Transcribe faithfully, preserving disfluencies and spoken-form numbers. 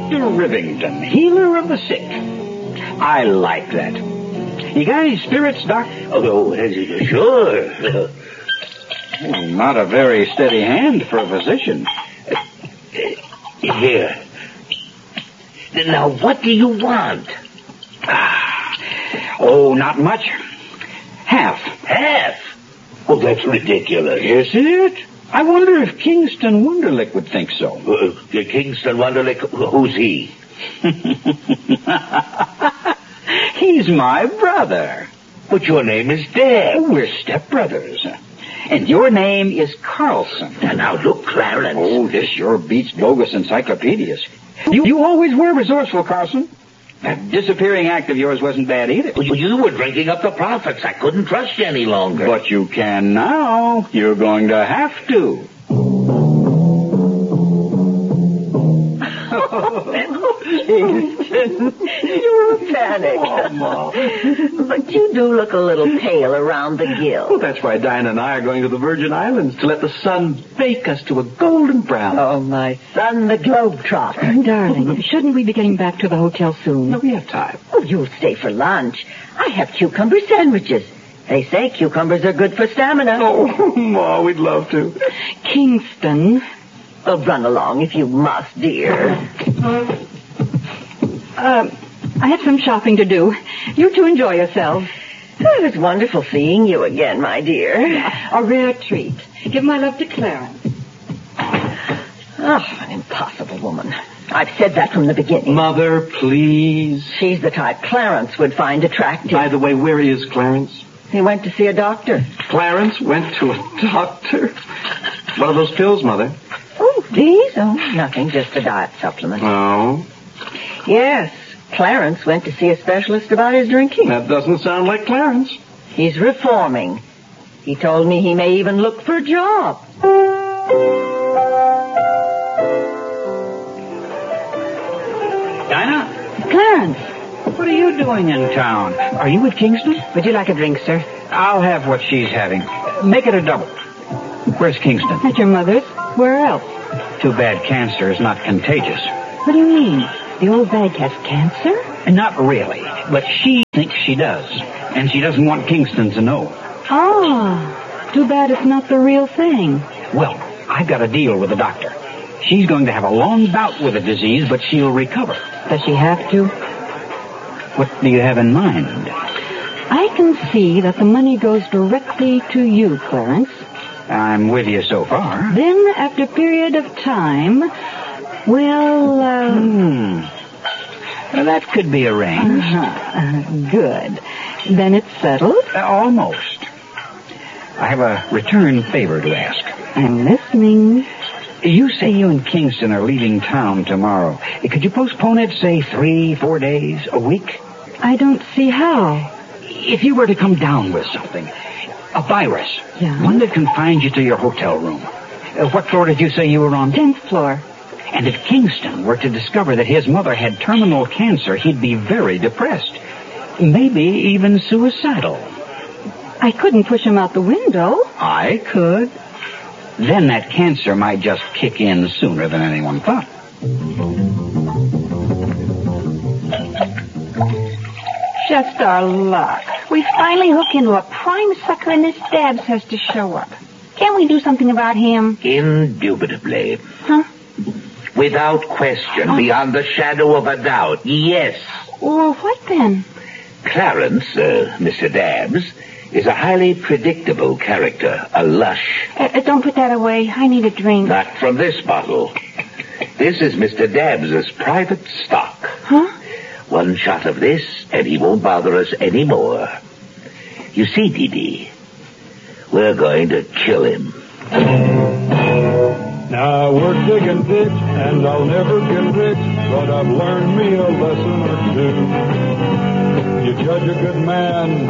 Doctor Rivington, healer of the sick. I like that. You got any spirits, Doc? Oh, uh, sure. Oh, not a very steady hand for a physician. Uh, here. Now, what do you want? Oh, not much. Half. Half? Oh, that's ridiculous. Is it? I wonder if Kingston Wunderlich would think so. Uh, Kingston Wunderlich, who's he? He's my brother. But your name is Deb. Oh, we're stepbrothers. And your name is Carlson. And now look, Clarence. Oh, this sure beats bogus encyclopedias. You, you always were resourceful, Carlson. That disappearing act of yours wasn't bad either. Well, you were drinking up the profits. I couldn't trust you any longer. But you can now. You're going to have to. Kingston, you're a panic. Oh, Mom. But you do look a little pale around the gill. Well, that's why Diana and I are going to the Virgin Islands to let the sun bake us to a golden brown. Oh, my son, the globetrotter. Darling, shouldn't we be getting back to the hotel soon? No, we have time. Oh, you'll stay for lunch. I have cucumber sandwiches. They say cucumbers are good for stamina. Oh, Ma, we'd love to. Kingston. Well, run along if you must, dear. Uh, I have some shopping to do. You two enjoy yourselves. Oh, it was wonderful seeing you again, my dear. A rare treat. Give my love to Clarence. Oh, an impossible woman. I've said that from the beginning. Mother, please. She's the type Clarence would find attractive. By the way, where is Clarence? He went to see a doctor. Clarence went to a doctor? What are those pills, Mother? Oh, these? Oh, nothing, just a diet supplement. Oh? Yes, Clarence went to see a specialist about his drinking. That doesn't sound like Clarence. He's reforming. He told me he may even look for a job. Dinah? Clarence. What are you doing in town? Are you with Kingston? Would you like a drink, sir? I'll have what she's having. Make it a double. Where's Kingston? At your mother's? Where else? Too bad cancer is not contagious. What do you mean? The old bag has cancer? Not really, but she thinks she does. And she doesn't want Kingston to know. Ah, too bad it's not the real thing. Well, I've got a deal with the doctor. She's going to have a long bout with the disease, but she'll recover. Does she have to? What do you have in mind? I can see that the money goes directly to you, Clarence. I'm with you so far. Then, after a period of time, we'll, uh... Hmm. Well, that could be arranged. Uh-huh. Good. Then it's settled? Uh, almost. I have a return favor to ask. I'm listening. You say you and Kingston are leaving town tomorrow. Could you postpone it, say, three, four days, a week? I don't see how. If you were to come down with something, a virus, Yeah? one that confines you to your hotel room. Uh, what floor did you say you were on? Tenth floor. And if Kingston were to discover that his mother had terminal cancer, he'd be very depressed. Maybe even suicidal. I couldn't push him out the window. I could. Then that cancer might just kick in sooner than anyone thought. Just our luck. We finally hook into a prime sucker and this Dabbs has to show up. Can't we do something about him? Indubitably. Huh? Without question, oh. Beyond the shadow of a doubt, yes. Well, what then? Clarence, uh, Mister Dabbs, is a highly predictable character, a lush. Uh, uh, don't put that away. I need a drink. Not from this bottle. This is Mister Dabbs's private stock. Huh? One shot of this, and he won't bother us anymore. You see, Dee Dee, we're going to kill him. Now we're digging ditch, and I'll never get rich, but I've learned me a lesson or two. You judge a good man